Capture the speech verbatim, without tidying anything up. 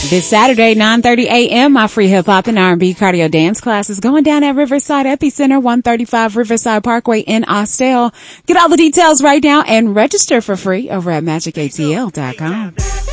This Saturday, nine thirty a.m., my free hip-hop and R and B cardio dance class is going down at Riverside Epicenter, one thirty-five Riverside Parkway in Austell. Get all the details right now and register for free over at magic a t l dot com.